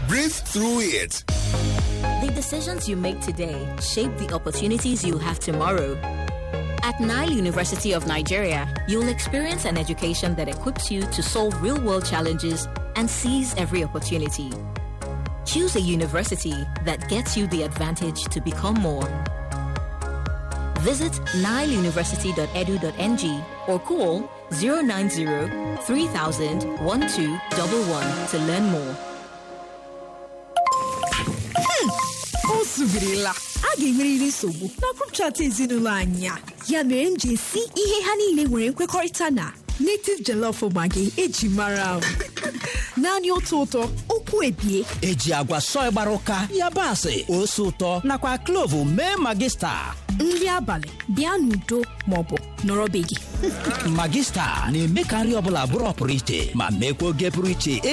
Breathe through it. The decisions you make today shape the opportunities you'll have tomorrow. At Nile University of Nigeria, you'll experience an education that equips you to solve real-world challenges and seize every opportunity. Choose a university that gets you the advantage to become more. Visit nileuniversity.edu.ng or call 090-3000-1211 to learn more. Osubirila, a ga-emerịrị nsogbu na group chat ezinụlọ anyị a. Ya mere m ji esi ihe ha niile nwere nkwekọrịta na native jollof maggi eji mara m. Naanị otu ụtọ, okwu ebie. Eji agwa sọị gbara ụka, yabasị, ose ụtọ nakwa klovu mee Magista. Nri abalị bịa n'udo maọbụ nọrọ be gị. Magista na-eme ka nri ọbụla bụrụ ọpụrụ iche ma mekwa oge pụrụ iche